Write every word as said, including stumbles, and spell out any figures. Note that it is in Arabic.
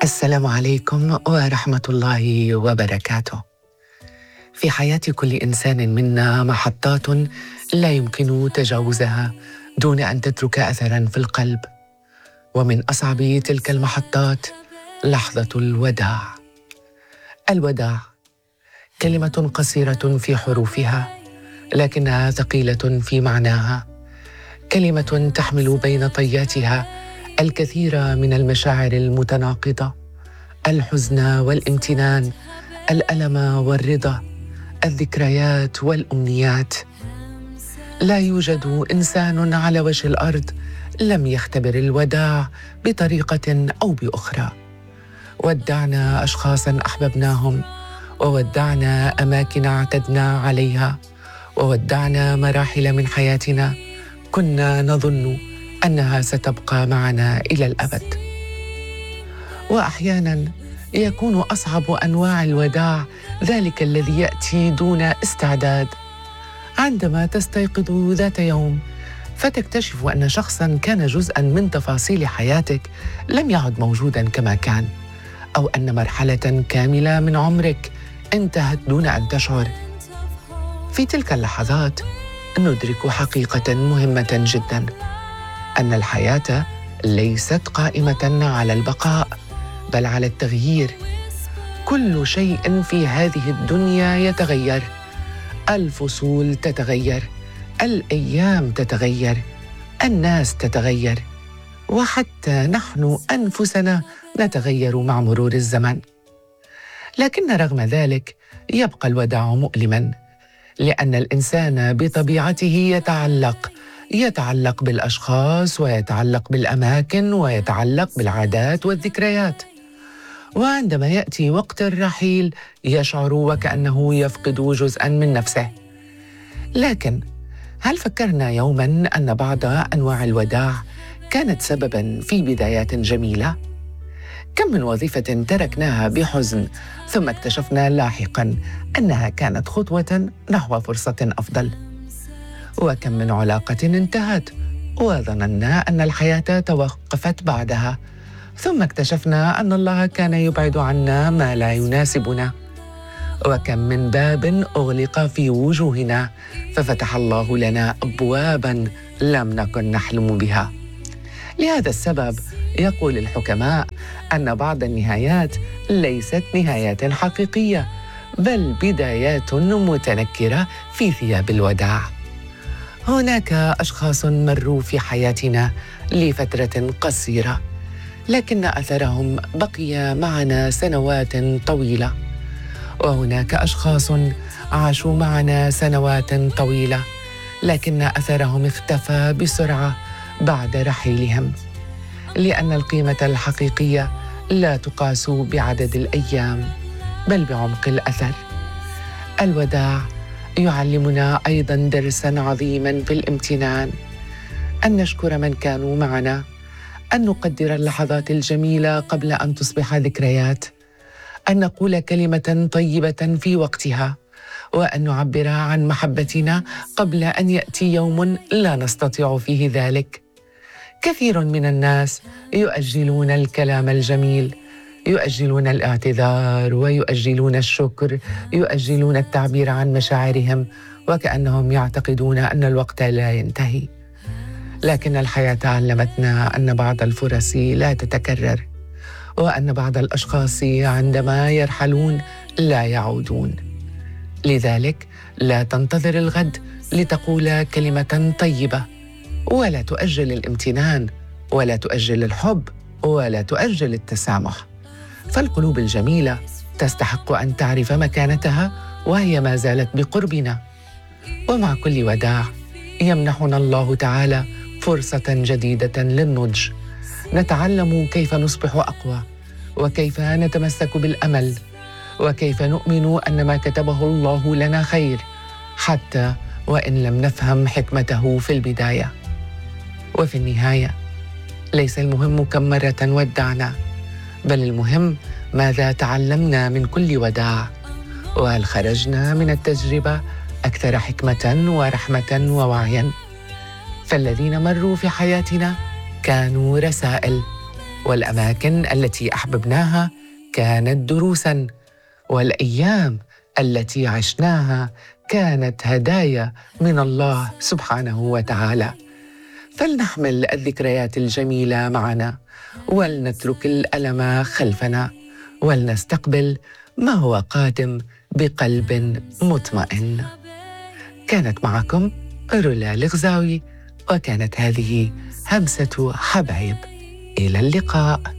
السلام عليكم ورحمة الله وبركاته. في حياة كل إنسان منا محطات لا يمكن تجاوزها دون أن تترك أثراً في القلب، ومن أصعب تلك المحطات لحظة الوداع. الوداع كلمة قصيرة في حروفها، لكنها ثقيلة في معناها، كلمة تحمل بين طياتها الكثير من المشاعر المتناقضة، الحزن والامتنان، الألم والرضا، الذكريات والأمنيات. لا يوجد إنسان على وجه الأرض لم يختبر الوداع بطريقة أو بأخرى. ودعنا أشخاصاً أحببناهم، وودعنا أماكن اعتدنا عليها، وودعنا مراحل من حياتنا كنا نظن أنها ستبقى معنا إلى الأبد. وأحياناً يكون أصعب أنواع الوداع ذلك الذي يأتي دون استعداد، عندما تستيقظ ذات يوم فتكتشف أن شخصاً كان جزءاً من تفاصيل حياتك لم يعد موجوداً كما كان، أو أن مرحلة كاملة من عمرك انتهت دون أن تشعر. في تلك اللحظات ندرك حقيقة مهمة جداً، أن الحياة ليست قائمة على البقاء بل على التغيير. كل شيء في هذه الدنيا يتغير، الفصول تتغير، الأيام تتغير، الناس تتغير، وحتى نحن أنفسنا نتغير مع مرور الزمن. لكن رغم ذلك يبقى الوداع مؤلماً، لأن الإنسان بطبيعته يتعلق يتعلق بالأشخاص، ويتعلق بالأماكن، ويتعلق بالعادات والذكريات. وعندما يأتي وقت الرحيل يشعر وكأنه يفقد جزءاً من نفسه. لكن هل فكرنا يوماً أن بعض أنواع الوداع كانت سبباً في بدايات جميلة؟ كم من وظيفة تركناها بحزن ثم اكتشفنا لاحقاً أنها كانت خطوة نحو فرصة أفضل؟ وكم من علاقة انتهت وظننا أن الحياة توقفت بعدها، ثم اكتشفنا أن الله كان يبعد عنا ما لا يناسبنا. وكم من باب أغلق في وجوهنا ففتح الله لنا أبواباً لم نكن نحلم بها. لهذا السبب يقول الحكماء أن بعض النهايات ليست نهايات حقيقية، بل بدايات متنكرة في ثياب الوداع. هناك أشخاص مروا في حياتنا لفترة قصيرة، لكن أثرهم بقي معنا سنوات طويلة. وهناك أشخاص عاشوا معنا سنوات طويلة، لكن أثرهم اختفى بسرعة بعد رحيلهم، لأن القيمة الحقيقية لا تقاس بعدد الأيام بل بعمق الأثر. الوداع يعلمنا أيضاً درساً عظيماً في الامتنان، أن نشكر من كانوا معنا، أن نقدر اللحظات الجميلة قبل أن تصبح ذكريات، أن نقول كلمة طيبة في وقتها، وأن نعبر عن محبتنا قبل أن يأتي يوم لا نستطيع فيه ذلك. كثير من الناس يؤجلون الكلام الجميل، يؤجلون الاعتذار، ويؤجلون الشكر، يؤجلون التعبير عن مشاعرهم، وكأنهم يعتقدون أن الوقت لا ينتهي. لكن الحياة علمتنا أن بعض الفرص لا تتكرر، وأن بعض الأشخاص عندما يرحلون لا يعودون. لذلك لا تنتظر الغد لتقول كلمة طيبة، ولا تؤجل الامتنان، ولا تؤجل الحب، ولا تؤجل التسامح. فالقلوب الجميلة تستحق أن تعرف مكانتها وهي ما زالت بقربنا. ومع كل وداع يمنحنا الله تعالى فرصة جديدة للنضج، نتعلم كيف نصبح أقوى، وكيف نتمسك بالأمل، وكيف نؤمن أن ما كتبه الله لنا خير حتى وإن لم نفهم حكمته في البداية. وفي النهاية ليس المهم كم مرة ودعنا، بل المهم ماذا تعلمنا من كل وداع، وهل خرجنا من التجربة أكثر حكمة ورحمة ووعياً. فالذين مروا في حياتنا كانوا رسائل، والأماكن التي أحببناها كانت دروساً، والأيام التي عشناها كانت هدايا من الله سبحانه وتعالى. فلنحمل الذكريات الجميلة معنا، ولنترك الألم خلفنا، ولنستقبل ما هو قادم بقلب مطمئن. كانت معكم رولا الغزاوي، وكانت هذه همسة حبايب. إلى اللقاء.